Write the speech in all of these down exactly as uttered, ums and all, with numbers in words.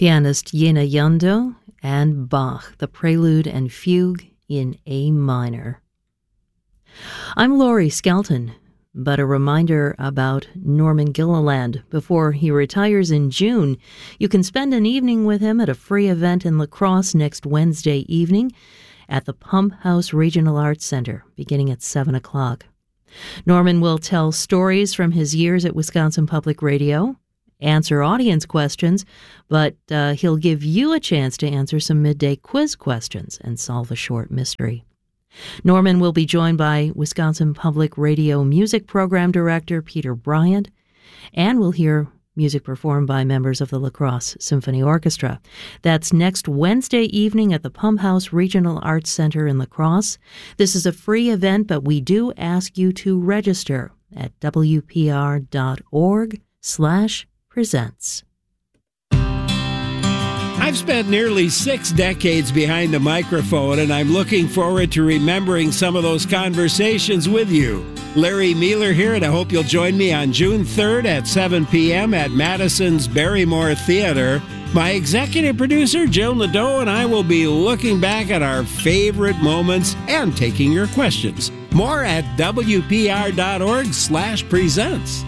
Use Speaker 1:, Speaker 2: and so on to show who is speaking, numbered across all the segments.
Speaker 1: pianist Jena Jando, and Bach, the Prelude and Fugue in A minor. I'm Laurie Skelton, but a reminder about Norman Gilliland. Before he retires in June, you can spend an evening with him at a free event in La Crosse next Wednesday evening at the Pump House Regional Arts Center, beginning at seven o'clock. Norman will tell stories from his years at Wisconsin Public Radio, answer audience questions, but uh, he'll give you a chance to answer some midday quiz questions and solve a short mystery. Norman will be joined by Wisconsin Public Radio Music Program Director Peter Bryant, and we'll hear music performed by members of the La Crosse Symphony Orchestra. That's next Wednesday evening at the Pump House Regional Arts Center in La Crosse. This is a free event, but we do ask you to register at W P R dot org slash presents.
Speaker 2: I've spent nearly six decades behind the microphone, and I'm looking forward to remembering some of those conversations with you. Larry Mealer here, and I hope you'll join me on June third at seven p.m. at Madison's Barrymore Theater. My executive producer, Jill Nadeau, and I will be looking back at our favorite moments and taking your questions. More at W P R dot org slash presents.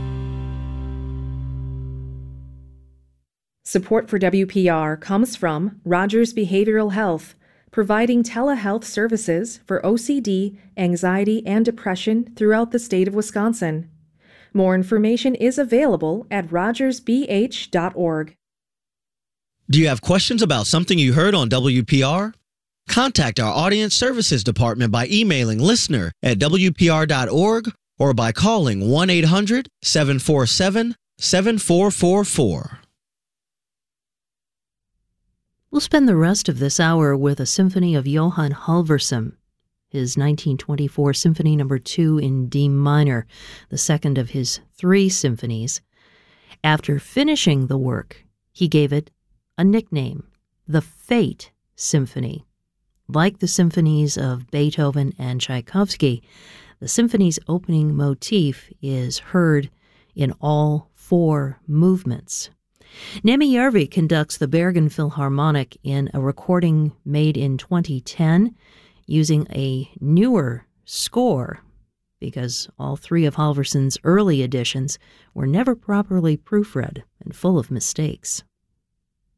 Speaker 3: Support for W P R comes from Rogers Behavioral Health, providing telehealth services for O C D, anxiety, and depression throughout the state of Wisconsin. More information is available at rogers b h dot org.
Speaker 4: Do you have questions about something you heard on W P R? Contact our Audience Services Department by emailing listener at W P R dot org or by calling one eight hundred seven four seven seven four four four.
Speaker 1: We'll spend the rest of this hour with a symphony of Johann Halvorsen, his nineteen twenty-four Symphony Number two in D minor, the second of his three symphonies. After finishing the work, he gave it a nickname, the Fate Symphony. Like the symphonies of Beethoven and Tchaikovsky, the symphony's opening motif is heard in all four movements. Nemi Järvi conducts the Bergen Philharmonic in a recording made in twenty ten using a newer score because all three of Halvorsen's early editions were never properly proofread and full of mistakes.